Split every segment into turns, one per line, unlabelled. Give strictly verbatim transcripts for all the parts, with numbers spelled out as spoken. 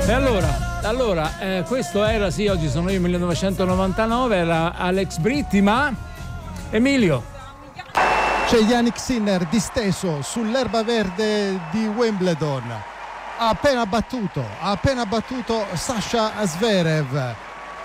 E allora, allora eh, questo era, sì, oggi sono io, millenovecentonovantanove, era Alex Britti, ma Emilio.
C'è Jannik Sinner disteso sull'erba verde di Wimbledon. Ha appena battuto, ha appena battuto Sasha Zverev.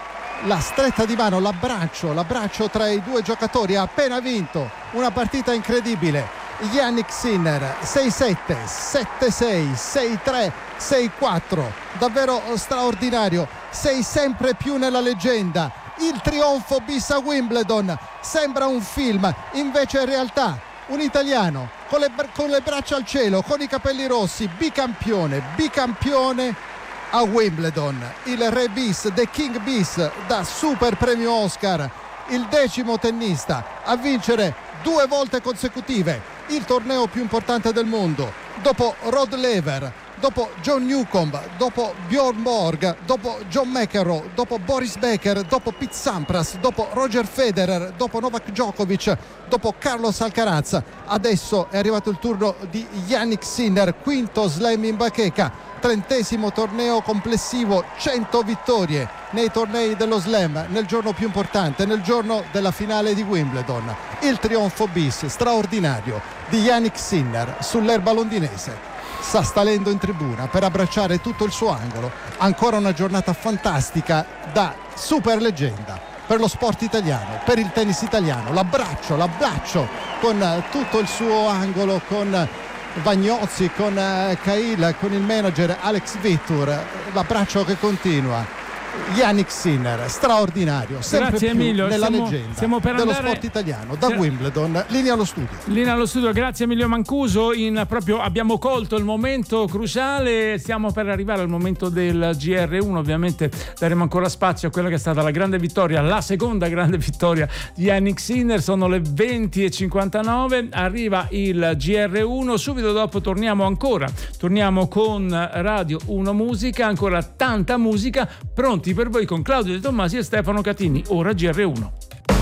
La stretta di mano, l'abbraccio, l'abbraccio tra i due giocatori. Ha appena vinto una partita incredibile. Jannik Sinner sei sette, sette sei, sei tre, sei quattro, davvero straordinario. Sei sempre più nella leggenda. Il trionfo bis a Wimbledon sembra un film, invece è realtà. Un italiano con le, con le braccia al cielo, con i capelli rossi, bicampione, bicampione a Wimbledon. Il re bis, The King bis, da super premio Oscar, il decimo tennista a vincere due volte consecutive il torneo più importante del mondo, dopo Rod Laver, dopo John Newcomb, dopo Bjorn Borg, dopo John McEnroe, dopo Boris Becker, dopo Pete Sampras, dopo Roger Federer, dopo Novak Djokovic, dopo Carlos Alcaraz. Adesso è arrivato il turno di Jannik Sinner, quinto slam in bacheca, trentesimo torneo complessivo, cento vittorie nei tornei dello slam, nel giorno più importante, nel giorno della finale di Wimbledon. Il trionfo bis straordinario di Jannik Sinner sull'erba londinese. Sta salendo in tribuna per abbracciare tutto il suo angolo. Ancora una giornata fantastica da super leggenda per lo sport italiano, per il tennis italiano. L'abbraccio, l'abbraccio con tutto il suo angolo, con Vagnozzi, con Cahill, con il manager Alex Vittur. L'abbraccio che continua. Jannik Sinner, straordinario, sempre
Grazie,
più
Emilio.
nella
Stiamo,
leggenda
stiamo per
dello
andare...
sport italiano, da
Stiamo...
Wimbledon, linea allo studio.
Linea allo studio, grazie Emilio Mancuso. In proprio abbiamo colto il momento cruciale, stiamo per arrivare al momento del G R uno. Ovviamente daremo ancora spazio a quella che è stata la grande vittoria, la seconda grande vittoria di Jannik Sinner. Sono le venti e cinquantanove, arriva il G R uno, subito dopo torniamo ancora, torniamo con Radio uno Musica, ancora tanta musica, pronti per voi con Claudio De Tommasi e Stefano Catini. Ora G R uno.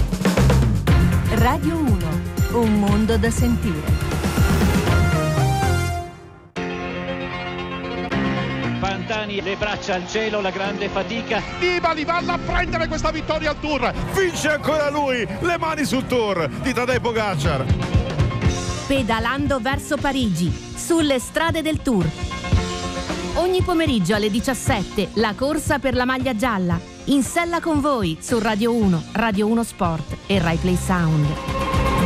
Radio uno, un mondo da sentire.
Pantani, le braccia al cielo, la grande fatica.
Nibali va a prendere questa vittoria al Tour. Vince ancora lui, le mani sul Tour di Tadej Pogacar.
Pedalando verso Parigi, sulle strade del Tour. Ogni pomeriggio alle diciassette, la corsa per la maglia gialla. In sella con voi su Radio uno, Radio uno Sport e Rai Play Sound.